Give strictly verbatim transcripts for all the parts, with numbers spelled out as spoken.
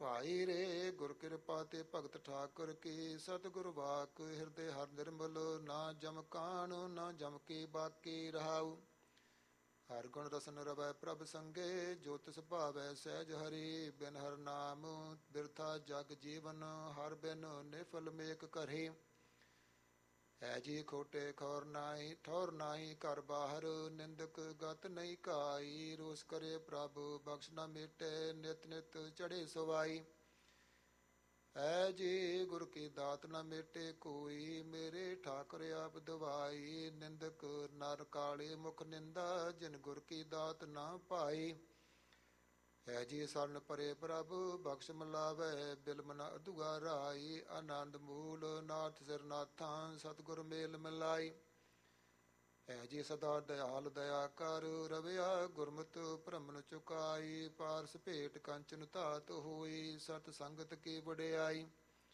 ਭਾਈ ਰੇ ਗੁਰ ਕਿਰਪਾ ਤੇ ਭਗਤ ਠਾਕੁਰ ਕੀ, ਸਤਿਗੁਰ ਵਾਕ ਹਿਰਦੇ ਹਰ ਨਿਰਮਲ, ਨਾ ਜਮ ਕਾਣ ਨਾ ਜਮ ਕੀ ਬਾਕੀ ਰਹਾਉ। ਹਰ ਗੁਣ ਰਸਨ ਰਵੈ ਪ੍ਰਭ ਸੰਗੇ, ਜੋ ਤਿਸ ਭਾਵੈ ਸਹਿਜ ਹਰੀ। ਬਿਨ ਹਰ ਨਾਮ ਬਿਰਥਾ ਜਗ ਜੀਵਨ, ਹਰ ਬਿਨ ਨਿਫਲ ਮੇਕ ਕਰੀ। ਹੈ ਜੀ ਖੋਟੇ ਖੌਰ ਨਾਹੀ ਠੌਰ ਨਾਹੀ ਘਰ ਬਾਹਰ, ਨਿੰਦਕ ਗਤ ਨਹੀਂ ਕਾਈ। ਰੋਸ ਕਰੇ ਪ੍ਰਭ ਬਖਸ਼ ਨਾ ਮੇਟੇ, ਨਿਤ ਨਿਤ ਚੜੇ ਸਵਾਈ। ਐ ਜੀ ਗੁਰ ਕੀ ਦਾਤ ਨਾ ਮੇਟੇ ਕੋਈ, ਮੇਰੇ ਠਾਕੁਰ ਆਪ ਦਵਾਈ। ਨਿੰਦਕ ਨਰ ਕਾਲੇ ਮੁਖ ਨਿੰਦਾ, ਜਿਨ ਗੁਰ ਕੀ ਦਾਤ ਨਾ ਪਾਈ। ਹੈ ਜੀ ਸਰਨ ਪਰੇ ਪ੍ਰਭ ਬਖਸ਼ ਮਿਲਾਵੈ, ਬਿਲਮ ਨ ਅਧੂਆ ਰਾਈ। ਆਨੰਦ ਮੂਲ ਨਾਥ ਸਿਰ ਨਾਥਾਂ, ਸਤਿਗੁਰ ਮੇਲ ਮਿਲਾਈ। ਹੈ ਜੀ ਸਦਾ ਦਇਆਲ ਦਇਆ ਕਰ, ਰਵਿਆ ਗੁਰਮਤਿ ਭ੍ਰਮਣ ਚੁਕਾਈ। ਪਾਰਸ ਭੇਟ ਕੰਚਨ ਧਾਤ ਹੋਈ, ਸਤ ਸੰਗਤ ਕੀ ਵਡਿਆਈ।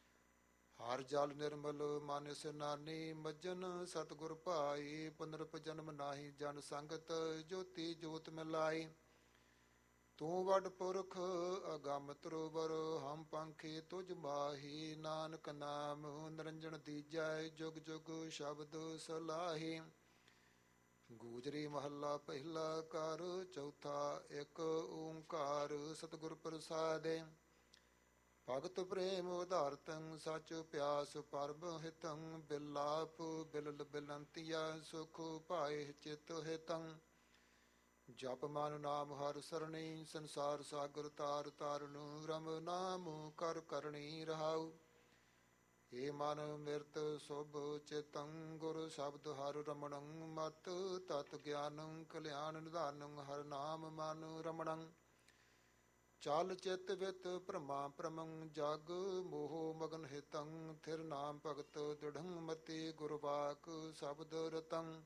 ਹਰ ਜਲ ਨਿਰਮਲ ਮਨ ਇਸਨਾਨੀ, ਮੱਜਨ ਸਤਿਗੁਰ ਭਾਈ। ਪੁਨਰਪ ਜਨਮ ਨਾਹੀ ਜਨ ਸੰਗਤ, ਜੋਤੀ ਜੋਤ ਮਿਲਾਈ। ਤੂੰ ਵੱਡ ਪੁਰਖ ਅਗੰਮ ਤਰੋਵਰ, ਹਮ ਪੰਖੀ ਤੁਝ ਮਾਹੀ। ਨਾਨਕ ਨਾਮ ਨਿਰੰਜਨ ਦੀਜੈ, ਜੁਗ ਜੁਗ ਸ਼ਬਦ ਸਲਾਹੀ। ਗੂਜਰੀ ਮਹੱਲਾ ਪਹਿਲਾ ਘਰ ਚੌਥਾ, ਇੱਕ ਓੰਕਾਰ ਸਤਿਗੁਰ ਪ੍ਰਸਾਦਿ। ਭਗਤ ਪ੍ਰੇਮ ਉਦਾਰਤੰ, ਸਚ ਪਿਆਸ ਪਰਮ ਹਿਤੰ। ਬਿਲਾਪ ਬਿਲਲ ਬਿਲੰਤੀਆ, ਸੁਖ ਪਾਏ ਚਿਤ ਹਿਤੰ। ਜਪ ਮਨ ਨਾਮ ਹਰਿ ਸਰਣੀ, ਸੰਸਾਰ ਸਾਗਰ ਤਾਰ ਤਾਰਨ। ਰਮ ਨਾਮ ਕਰ ਕਰਣੀ ਰਹਾਉ। ਏ ਮਨ ਮਿਰਤ ਸੁਭ ਚਿਤੰ, ਗੁਰ ਸ਼ਬਦ ਹਰਿ ਰਮਣੰ। ਮਤ ਤਤ ਗਿਆਨੰ ਕਲਿਆਣ ਨਿਧਾਨੰ, ਹਰਿ ਨਾਮ ਮਨ ਰਮਣੰ। ਚਲ ਚਿਤ ਵਿਤ ਭ੍ਰਮਾ ਭ੍ਰਮੰ, ਜਗ ਮੋਹ ਮਗਨ ਹਿਤੰ। ਥਿਰ ਨਾਮ ਭਗਤ ਦ੍ਰਿੜੰ ਮਤੀ, ਗੁਰ ਵਾਕ ਸ਼ਬਦ ਰਤੰ।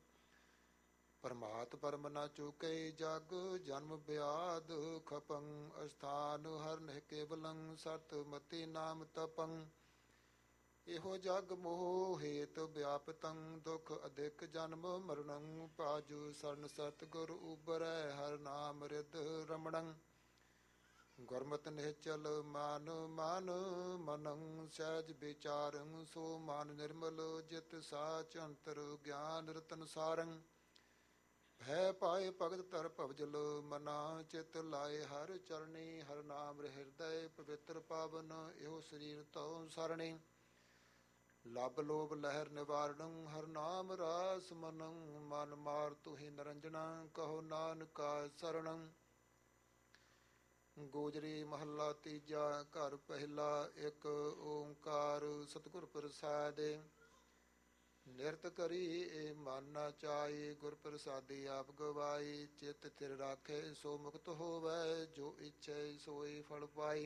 ਪਰਮਾਤ ਪਰਮ ਨ ਚੁਕੇ ਜਗ, ਜਨਮ ਬਿਆਦ ਖਪੰ। ਅਸਥਾਨ ਹਰਿ ਨਹਿ ਕੇਵਲੰ, ਸਤ ਮਤੀ ਨਾਮ ਤਪੰ। ਇਹੋ ਜਗ ਮੋਹ ਹੇਤ ਵਿਆਪਤੰ, ਦੁਖ ਅਧਿਕ ਜਨਮ ਮਰਣੰ। ਪਾਜੂ ਸਰਨ ਸਤਿਗੁਰ ਉਬਰੈ, ਹਰਿ ਨਾਮ ਰਿਦ ਰਮਣੰ। ਗੁਰਮਤਿ ਨਿਹਚਲ ਮਨ ਮਨ ਮਨੰ, ਸਹਿਜ ਵਿਚਾਰੰ। ਸੋ ਮਨ ਨਿਰਮਲ ਜਿਤ ਸਾਚ, ਅੰਤਰ ਗਿਆਨ ਰਤਨ ਸਾਰੰ। ਭੈ ਪਾਏ ਭਗਤ ਧਰ ਭਵਜਲ ਮਨਾ, ਚਿਤ ਲਾਏ ਹਰਿ ਚਰਣੀ। ਹਰਿ ਨਾਮ ਹਿਰਦੈ ਪਵਿੱਤਰ ਪਾਵਨ, ਇਹੋ ਸਰੀਰ ਤਉ ਸਰਣੀ। ਲਬ ਲੋਭ ਲਹਿਰ ਨਿਵਾਰਣੰ, ਹਰਿ ਨਾਮ ਰਾਸ ਮਨੰ। ਮਨ ਮਾਰ ਤੁਹੀ ਨਿਰੰਜਨਾ, ਕਹੋ ਨਾਨਕਾ ਸਰਣੰ। ਗੋਜਰੀ ਮਹੱਲਾ ਤੀਜਾ ਘਰ ਪਹਿਲਾ, ਇੱਕ ਓੰਕਾਰ ਸਤਿਗੁਰ ਪ੍ਰਸਾਦਿ। ਨਿਰਤ ਕਰੀ ਏ ਮਨ ਨਾ ਚਾਈ, ਗੁਰ ਪ੍ਰਸਾਦੀ ਆਪ ਗਵਾਈ। ਚਿਤ ਥਿਰ ਰਾਖੇ ਸੋ ਮੁਕਤ ਹੋਵੈ, ਜੋ ਇੱਛੈ ਸੋਈ ਫਲ ਪਾਈ।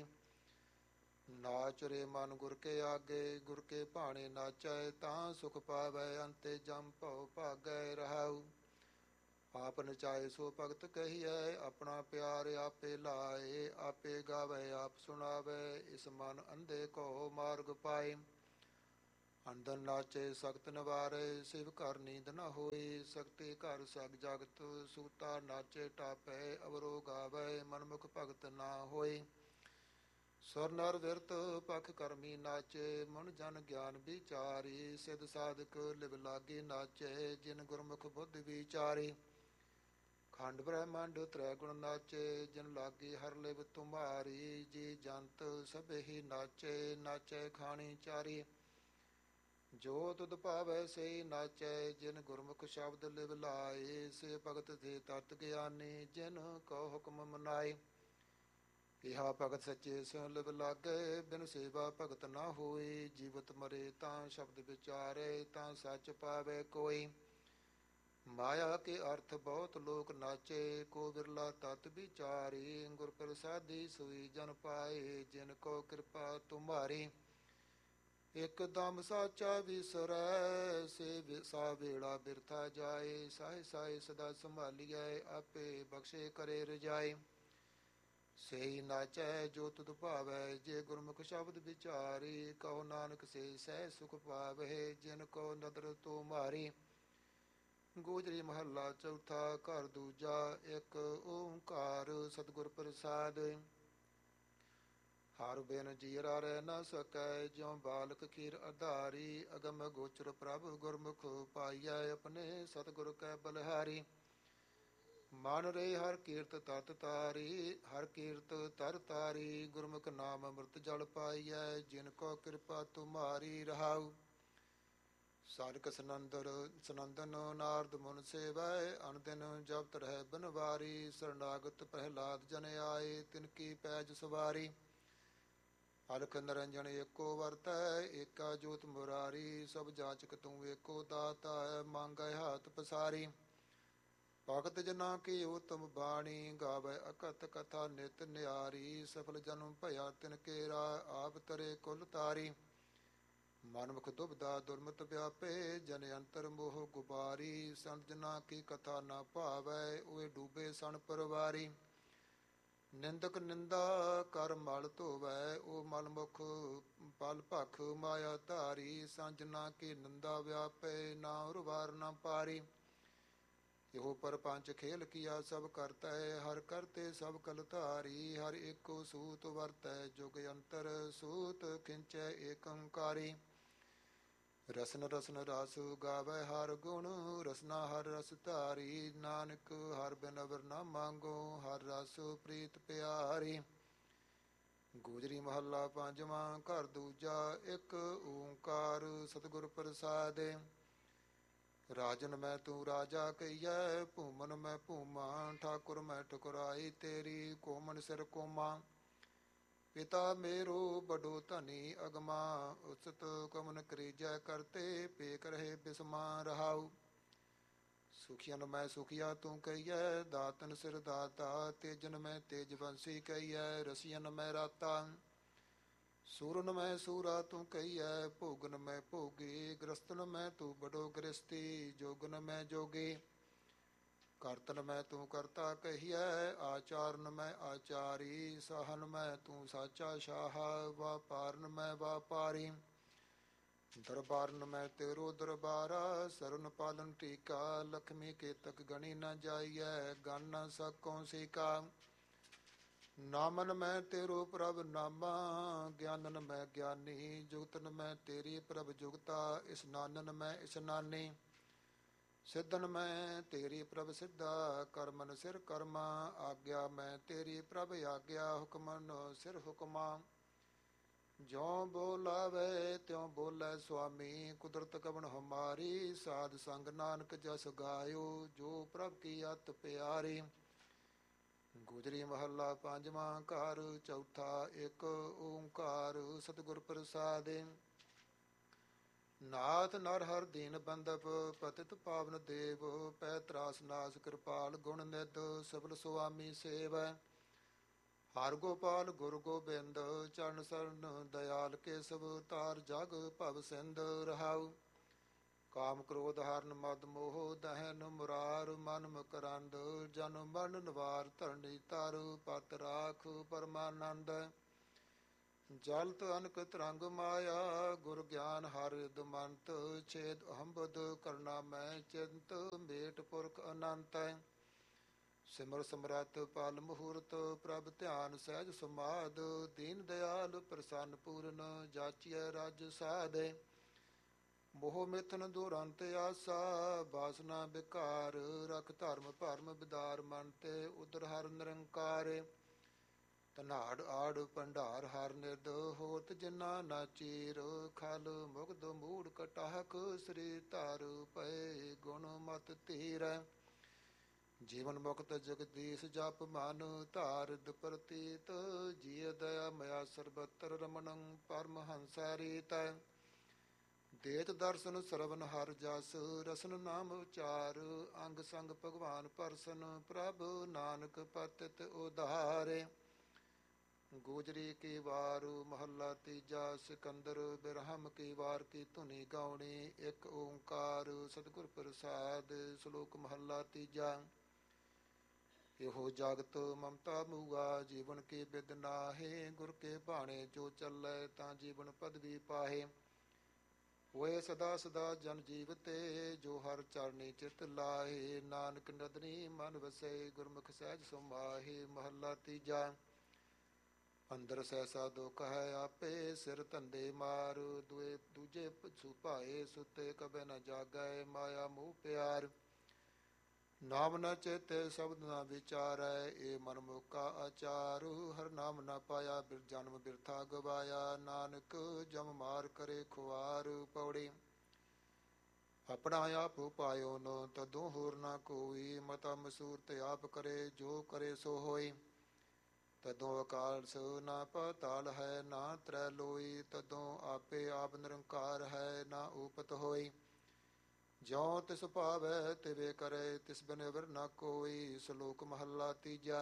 ਨਾਚ ਰੇ ਮਨ ਗੁਰ ਕੇ ਆਗੇ, ਗੁਰ ਕੇ ਭਾਣੇ ਨਾਚੈ। ਤਾਂ ਸੁਖ ਪਾਵੈ ਅੰਤੇ ਜਮ ਭਉ ਭਾਗੈ ਰਹਾਉ। ਆਪ ਨਚਾਏ ਸੋ ਭਗਤ ਕਹੀਐ, ਆਪਣਾ ਪਿਆਰ ਆਪੇ ਲਾਏ। ਆਪੇ ਗਾਵੈ ਆਪ ਸੁਣਾਵੈ, ਇਸ ਮਨ ਅੰਧੇ ਕੋ ਮਾਰਗ ਪਾਏ। ਅੰਧਨ ਨਾਚੇ ਸਖਤ ਨਿਵਾਰੈ, ਸਿਵ ਘਰ ਨੀਂਦ ਨ ਹੋਈ। ਸਕਤੀ ਘਰ ਸਗ ਜਗਤ, ਸੂਤਾ ਨਾਚੇ ਟਾਪੈ। ਅਵਰੋ ਗਾਵੈ ਮਨਮੁਖ ਭਗਤ ਨਾ ਹੋਈ। ਸੁਰ ਨਰ ਵਿਰਤ ਪਖ ਕਰਮੀ ਨਾਚੇ, ਮਨ ਜਨ ਗਿਆਨ ਵਿਚਾਰੀ। ਸਿਧ ਸਾਧਕ ਲਿਵ ਲਾਗੀ ਨਾਚੇ, ਜਿਨ ਗੁਰਮੁਖ ਬੁੱਧ ਵਿਚਾਰੀ। ਖੰਡ ਬ੍ਰਹਮੰਡ ਤ੍ਰੈ ਗੁਣ ਨਾਚੇ, ਜਿਨ ਲਾਗੀ ਹਰਿ ਲਿਵ ਤੁਮਾਰੀ। ਜੀ ਜੰਤ ਸਭੇ ਹੀ ਨਾਚੇ, ਨਾਚੈ ਖਾਣੀ ਚਾਰੀ। ਜੋ ਤੁਧ ਭਾਵੈ ਸਈ ਨਾਚੈ, ਜਿਨ ਗੁਰਮੁਖ ਸ਼ਬਦ ਲਿਵ ਲਾਏ। ਸੇ ਭਗਤ ਦੇ ਤਤ ਗਿਆਨੀ, ਜਿਨ ਕਉ ਹੁਕਮ ਮਨਾਏ। ਇਹਾ ਭਗਤ ਸੱਚੇ ਸਿਉ ਲਿਵ ਲਾਗੈ, ਬਿਨ ਸੇਵਾ ਭਗਤ ਨਾ ਹੋਈ। ਜੀਵਤ ਮਰੇ ਤਾਂ ਸ਼ਬਦ ਵਿਚਾਰੈ, ਤਾਂ ਸੱਚ ਪਾਵੈ ਕੋਈ। ਮਾਇਆ ਕੇ ਅਰਥ ਬਹੁਤ ਲੋਕ ਨਾਚੇ, ਕੋ ਬਿਰਲਾ ਤਤ ਵਿਚਾਰੀ। ਗੁਰ ਪ੍ਰਸਾਦੀ ਸੋਈ ਜਨ ਪਾਏ, ਜਿਨ ਕੋ ਕਿਰਪਾ ਤੁਮਾਰੀ। ਇਕ ਦਮ ਸਾਚਾ ਵਿਸਰੈ, ਸੇ ਸਾ ਵੇਲਾ ਬਿਰਥਾ ਜਾਏ। ਸਾਹੇ ਸਾਹੇ ਸਦਾ ਸੰਭਾਲੀਐ, ਆਪੇ ਬਖਸ਼ੇ ਕਰੇ ਰਜਾਈ। ਸਈ ਨਾਚੈ ਜੋ ਤੁਧ ਭਾਵੈ, ਜੇ ਗੁਰਮੁਖ ਸ਼ਬਦ ਵਿਚਾਰੀ। ਕਹੋ ਨਾਨਕ ਸੇ ਸਹਿ ਸੁਖ ਪਾਵਹਿ, ਜਿਨ ਕੋ ਨਦਰ ਤੁਮਾਰੀ। ਗੋਜਰੀ ਮਹੱਲਾ ਚੌਥਾ ਘਰ ਦੂਜਾ, ਇੱਕ ਓੰਕਾਰ ਸਤਿਗੁਰ ਪ੍ਰਸਾਦਿ। ਹਰ ਬਿਨ ਜੀਰਾ ਰਹਿ ਨ ਸਕੈ, ਜਿਉ ਬਾਲਕ ਖੀਰ ਅਧਾਰੀ। ਅਗਮ ਗੋਚਰ ਪ੍ਰਭ ਗੁਰਮੁਖ ਪਾਈਐ, ਆਪਣੇ ਸਤਿਗੁਰ ਕੈ ਬਲਿਹਾਰੀ। ਮਨ ਰੇ ਹਰ ਕੀਰਤ ਤਤ ਤਾਰੀ, ਹਰ ਕੀਰਤ ਤਰ ਤਾਰੀ। ਗੁਰਮੁਖ ਨਾਮ ਅੰਮ੍ਰਿਤ ਜਲ ਪਾਈਐ, ਜਿਨ ਕੋ ਕਿਰਪਾ ਤੁਮਾਰੀ। ਰਹਾਉ ਸਾਰਿਕ ਸਨੰਦਰ ਸਨੰਦਨ ਨਾਰਦ ਮੁਨ ਸੇਵੈ, ਅਨ ਦਿਨ ਜਪਤ ਰਹਿ ਬਨਵਾਰੀ। ਸਰਨਾਗਤ ਪ੍ਰਹਿਲਾਦ ਜਨ ਆਏ, ਤਿਨ ਕੀ ਪੈਜ ਸਵਾਰੀ। ਅਲਖ ਨਿਰੰਜਨ ਏਕੋ ਵਰਤੈ, ਏਕਾ ਜੋਤ ਮੁਰਾਰੀ। ਸਭ ਜਾਚਕ ਤੂੰ ਏਕੋ ਦਾਤਾ, ਮੰਗੈ ਹਾਥ ਪਸਾਰੀ। ਭਗਤ ਜਨਾ ਕੀ ਉਤਮ ਬਾਣੀ, ਗਾਵੈ ਅਕਥ ਕਥਾ ਨਿਤ ਨਿਆਰੀ। ਸਫਲ ਜਨਮ ਭਇਆ ਤਿਨ ਕੇਰਾ, ਆਪ ਤਰੇ ਕੁਲ ਤਾਰੀ। ਮਨਮੁਖ ਦੁਬਦਾ ਦੁਰਮਤ ਵਿਆਪੇ, ਜਨ ਅੰਤਰ ਮੋਹ ਗੁਬਾਰੀ। ਸੰਤ ਜਨਾ ਕੀ ਕਥਾ ਨਾ ਭਾਵੈ, ਉਏ ਡੂਬੇ ਸਣ ਪਰਵਾਰੀ। ਨਿੰਦਕ ਨਿੰਦਾ ਕਰ ਮਲ ਧੋਵੈ, ਉਹ ਮਲ ਮੁਖ ਪਲ ਭਖ ਮਾਇਆ ਧਾਰੀ। ਸੰਜਨਾ ਕੀ ਨਿੰਦਾ ਵਿਆਪੇ, ਨਾ ਉਰਵਾਰ ਨਾ ਪਾਰੀ। ਇਹੋ ਪਰਪੰਚ ਖੇਲ ਕੀਆ ਸਭ ਕਰਤੈ, ਹਰ ਕਰਤੇ ਸਭ ਕਲ ਧਾਰੀ। ਹਰ ਏਕੋ ਸੂਤ ਵਰਤੈ ਜੁਗ ਅੰਤਰ, ਸੂਤ ਖਿੰਚੈ ਏਕੰਕਾਰੀ। ਰਸਨ ਰਸਨ ਰਸ ਗਾਵੈ ਹਰ ਗੁਣ, ਰਸਨਾ ਹਰ ਰਸ ਧਾਰੀ। ਨਾਨਕ ਹਰ ਬਿਨ ਅਵਰ ਨਾ ਮੰਗੋ, ਹਰ ਰਸ ਪ੍ਰੀਤ ਪਿਆਰੀ। ਗੋਜਰੀ ਮਹੱਲਾ ਪੰਜਵਾਂ, ਘਰ ਦੂਜਾ। ਇੱਕ ਓੰਕਾਰ ਸਤਿਗੁਰ ਪ੍ਰਸਾਦਿ। ਰਾਜਨ ਮੈਂ ਤੂੰ ਰਾਜਾ ਕਹੀਐ, ਭੂਮਨ ਮੈਂ ਭੂਮਾ। ਠਾਕੁਰ ਮੈਂ ਠੁਕਰਾਈ ਤੇਰੀ, ਕੋਮਨ ਸਿਰ ਕੋਮਾ। ਪਿਤਾ ਮੇਰੋ ਬਡੋ ਧਨੀ ਅਗਮਾ, ਉਚਤ ਕਮਨ ਕਰੀਜੈ ਕਰਤੇ। ਪੇਕ ਰਹੇ ਬਿਸਮਾ। ਰਹਾਉ ਸੁਖੀਅਨ ਮੈਂ ਸੁਖੀਆ ਤੂੰ ਕਹੀਐ, ਦਾਤਨ ਸਿਰ ਦਾਤਾ। ਤੇਜਨ ਮੈਂ ਤੇਜਵੰਸੀ ਕਹੀਐ, ਰਸੀਅਨ ਮੈਂ ਰਾਤਾ। ਸੂਰਨ ਮੈਂ ਸੂਰਾ ਤੂੰ ਕਹੀਐ, ਭੋਗਨ ਮੈਂ ਭੋਗੀ। ਗ੍ਰਸਤਨ ਮੈਂ ਤੂੰ ਬਡੋ ਗ੍ਰਸਤੀ, ਜੋਗਨ ਮੈਂ ਜੋਗੀ। ਕਰਤਨ ਮੈਂ ਤੂੰ ਕਰਤਾ ਕਹੀਐ, ਆਚਾਰਨ ਮੈਂ ਆਚਾਰੀ। ਸਾਹਨ ਮੈਂ ਤੂੰ ਸਾਚਾ ਸ਼ਾਹ, ਵਾਪਾਰਨ ਮੈਂ ਵਾਪਾਰੀ। ਦਰਬਾਰਨ ਮੈਂ ਤੇਰੋ ਦਰਬਾਰਾ, ਸਰਨ ਪਾਲਨ ਟੀਕਾ। ਲਖਮੀ ਕੇਤਕ ਗਣੀ ਨ ਜਾਈਐ, ਗਣ ਨ ਸਕੋਂ ਸੀਕਾ। ਨਾਮਨ ਮੈਂ ਤੇਰੋ ਪ੍ਰਭ ਨਾਮਾ, ਗਿਆਨਨ ਮੈਂ ਗਿਆਨੀ। ਜੁਗਤਨ ਮੈਂ ਤੇਰੀ ਪ੍ਰਭ ਜੁਗਤਾ, ਇਸਨਾਨਨ ਮੈਂ ਇਸਨਾਨੀ। ਸਿੱਧਨ ਮੈਂ ਤੇਰੀ ਪ੍ਰਭ ਸਿੱਧਾ, ਕਰਮਨ ਸਿਰ ਕਰਮਾ। ਆਗਿਆ ਮੈਂ ਤੇਰੀ ਪ੍ਰਭ ਆਗਿਆ, ਹੁਕਮਨ ਸਿਰ ਹੁਕਮਾ। ਜਿਉ ਬੋਲਾਵੇ ਤਿਉ ਬੋਲੇ ਸੁਆਮੀ, ਕੁਦਰਤ ਕਵਣ ਹਮਾਰੀ। ਸਾਧ ਸੰਗ ਨਾਨਕ ਜਸ ਗਾਇਓ, ਜੋ ਪ੍ਰਭ ਕੀ ਅਤ ਪਿਆਰੀ। ਗੁਜਰੀ ਮਹੱਲਾ ਪੰਜਵਾਂ, ਘਰ ਚੌਥਾ। ਇੱਕ ਓੰਕਾਰ ਸਤਿਗੁਰ ਪ੍ਰਸਾਦਿ। ਨਾਥ ਨਰ ਹਰ ਦੀਨ ਬੰਦਪ, ਪਤਿਤ ਪਾਵਨ ਦੇਵ। ਪੈ ਤਰਾਸ ਨਾਸ ਕਿਰਪਾਲ ਗੁਣ ਨਿਧ, ਸਬਲ ਸੁਆਮੀ ਸੇਵੈ। ਹਰ ਗੋਪਾਲ ਗੁਰ ਗੋਬਿੰਦ, ਚਰਨ ਸਰਨ ਦਇਆਲ ਕੇਸਵ। ਤਾਰ ਜਗ ਭਵ ਸਿੰਧ। ਰਹਾਉ ਕਾਮ ਕ੍ਰੋਧ ਹਰਨ ਮਦ ਮੋਹ, ਦਹਿਨ ਮੁਰਾਰ ਮਨ ਮਕਰੰਦ। ਜਨ ਮਰਨ ਨਿਵਾਰ ਧਰਣੀ ਤਰ, ਪਤ ਰਾਖ ਪਰਮਾਨੰਦ। ਜਲਤ ਅਨਕ ਤਰੰਗ ਮਾਇਆ, ਗੁਰ ਗਿਆਨ ਹਰ ਦਮੰਤ। ਛੇਦ ਅਹੰਬਦ ਕਰਨਾ ਮੈਂ ਚਿੰਤ, ਮੇਟ ਪੁਰਖ ਅਨੰਤ। ਸਿਮਰ ਸਮਰੱਥ ਪਲ ਮਹੂਰਤ, ਪ੍ਰਭ ਧਿਆਨ ਸਹਿਜ ਸਮਾਧ। ਦੀਨ ਦਿਆਲ ਪ੍ਰਸੰਨ ਪੂਰਨ, ਜਾਚੀਐ ਰਾਜ ਸਾਧੇ। ਮੋਹ ਮਿਥਨ ਦੁਰੰਤ ਆਸਾ, ਬਾਸਨਾ ਬਿਕਾਰ। ਰਖ ਧਰਮ ਭਰਮ ਬਿਦਾਰ ਮਨ ਤੇ, ਉਦਰ ਹਰ ਨਿਰੰਕਾਰ। ਧਨਾੜ ਆੜ ਭੰਡਾਰ ਹਰ ਨਿਧ, ਹੋਤ ਜਿਨਾ ਨਾ ਚੀਰ। ਖਲ ਮੁਗਧ ਮੂੜ ਕਟਾਹਕ, ਸ੍ਰੀ ਧਰ ਪਏ ਗੁਣ ਮਤ ਧੀਰੈ। ਜੀਵਨ ਮੁਕਤ ਜਗਦੀਸ਼ ਜਪ ਮਨ, ਧਾਰਿਦ ਪ੍ਰਤੀਤ। ਜੀਅ ਦਇਆ ਮਇਆ ਸਰਬਤਰ, ਰਮਣੰ ਪਰਮਹੰਸੈ ਰੀਤੈ। ਦੇਤ ਦਰਸ਼ਨ ਸਰਵਨ ਹਰ ਜਸ, ਰਸਨ ਨਾਮ ਉਚਾਰ। ਅੰਗ ਸੰਗ ਭਗਵਾਨ ਪਰਸਨ, ਪ੍ਰਭ ਨਾਨਕ ਪਤਿਤ ਉਧਾਰੇ। ਗੋਜਰੀ ਕੀ ਵਾਰ ਮਹੱਲਾ ਤੀਜਾ। ਸਿਕੰਦਰ ਬਿਰਹਮ ਕੀ ਵਾਰ ਕੀ ਧੁਨੀ ਗਾਉਣੀ। ਇੱਕ ਓੰਕਾਰ ਸਤਿਗੁਰ ਪ੍ਰਸਾਦ। ਸ਼ਲੋਕ ਮਹੱਲਾ ਤੀਜਾ। ਇਹੋ ਜਗਤ ਮਮਤਾ ਮੂਆ, ਜੀਵਨ ਕੀ ਬਿਦ ਨਾਹੀ। ਗੁਰ ਕੇ ਭਾਣੇ ਜੋ ਚੱਲੈ, ਤਾਂ ਜੀਵਨ ਪਦਵੀ ਪਾਹੇ। ਹੋਏ ਸਦਾ ਸਦਾ ਜਨ ਜੀਵ ਤੇ, ਜੋ ਹਰ ਚਰਨੀ ਚਿਤ ਲਾਹੇ। ਨਾਨਕ ਨਦਰੀ ਮਨ ਵਸੈ, ਗੁਰਮੁਖ ਸਹਿਜ ਸਮਾਹੇ। ਮਹੱਲਾ ਤੀਜਾ। ਅੰਦਰ ਸਹਿਸਾ ਦੁਖ ਹੈ ਆਪੇ, ਸਿਰ ਧੰਦੇ ਮਾਰ, ਦੁਏ ਦੂਜੇ ਪਛੂ ਭਾਏ, ਸੁਤੇ ਕਬੇ ਨ ਜਾਗੈ, ਮਾਇਆ ਮੋਹ ਪਿਆਰ। ਨਾਮ ਨ ਚੇਤੇ ਸ਼ਬਦ ਨ ਵਿਚਾਰੈ, ਏ ਮਨ ਮੁਕਾ ਆਚਾਰੂ, ਹਰ ਨਾਮ ਨ ਪਾਇਆ ਬਿਰ ਜਨਮ ਬਿਰਥਾ ਗਵਾਇਆ, ਨਾਨਕ ਜਮ ਮਾਰ ਕਰੇ ਖੁਆਰ। ਪੌੜੀ। ਆਪਣਾ ਆਪ ਉਪਾਇਓ ਨੋ ਤਦੋਂ ਹੋਰ ਨਾ ਕੋਈ, ਮਤਾ ਮਸੂਰਤ ਆਪ ਕਰੇ ਜੋ ਕਰੇ ਸੋ ਹੋਈ। ਤਦੋਂ ਅਕਾਲ ਸੋ ਨਾ ਪਾਤਾਲ ਹੈ, ਨਾ ਤਰੈ ਲੋਈ, ਤਦੋਂ ਆਪੇ ਆਪ ਨਿਰੰਕਾਰ ਹੈ, ਨਾ ਊਪਤ ਹੋਈ। ਜਿਉ ਤਿਸ ਭਾਵੈ ਤਿਵੇਂ ਕਰੇ, ਤਿਸ ਬਿਨ ਅਵਰ ਨਾ ਕੋਈ। ਸ਼ਲੋਕ ਮਹੱਲਾ ਤੀਜਾ।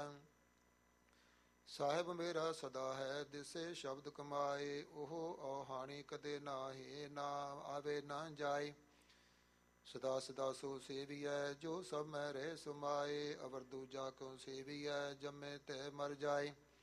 ਸਾਹਿਬ ਮੇਰਾ ਸਦਾ ਹੈ ਦਿਸੇ ਸ਼ਬਦ ਕਮਾਏ, ਉਹ ਔਹਾਣੀ ਕਦੇ ਨਾਹੀ, ਨਾ ਆਵੇ ਨਾ ਜਾਏ। ਸਦਾ ਸਦਾ ਸੋ ਸੇਵੀਐ, ਜੋ ਸਭ ਮੈਂ ਰਹਿ ਸਮਾਏ, ਅਵਰ ਦੂਜਾ ਕਿਉ ਸੇਵੀਐ, ਜੰਮੇ ਤੇ ਮਰ ਜਾਏ।